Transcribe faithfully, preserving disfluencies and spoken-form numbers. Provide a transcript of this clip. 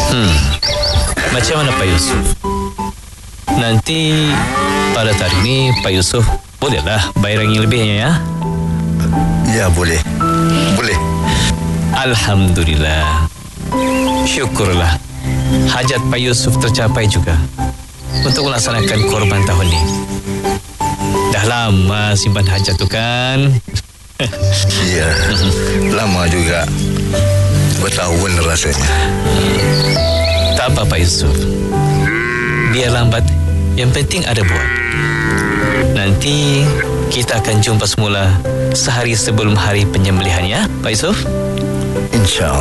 Hmm, macam mana Pak Yusuf? Nanti pada tarikh ni Pak Yusuf bolehlah bayar yang lebihnya ya? Ya, boleh. Boleh. Alhamdulillah. Syukurlah hajat Pak Yusuf tercapai juga untuk melaksanakan korban tahun ni. Dah lama simpan hajat tu kan? Ya, lama juga. Bertahun rasanya. Tak apa Pak Yusuf, biar lambat, yang penting ada buat. Nanti kita akan jumpa semula sehari sebelum hari penyembelihan ya Pak Yusuf. InsyaAllah.